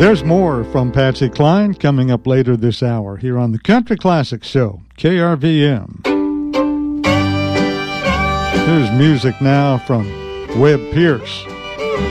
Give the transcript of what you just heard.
There's more from Patsy Cline coming up later this hour here on the Country Classic Show, KRVM. Here's music now from Webb Pierce.